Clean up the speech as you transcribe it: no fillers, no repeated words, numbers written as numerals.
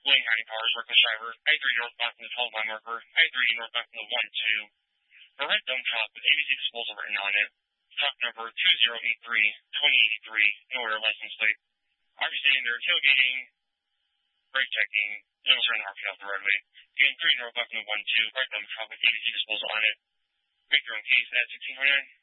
William County Cars, reckless driver, I-3 northbound from the 12 mile marker, I-3 northbound from the 1-2. A red dump truck with ABC disposal written on it. Truck number 2083-2083, no order license plate. Obviously, they're tailgating, brake checking, and almost ran the off the roadway. Again, 3 northbound from the 1-2, red dump truck with ABC disposal on it. Make your own case at 1629.